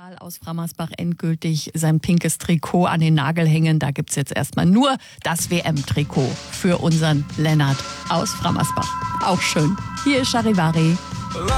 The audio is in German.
Karl aus Frammersbach endgültig sein pinkes Trikot an den Nagel hängen. Da gibt's jetzt erstmal nur das WM-Trikot für unseren Lennart aus Frammersbach. Auch schön. Hier ist Charivari.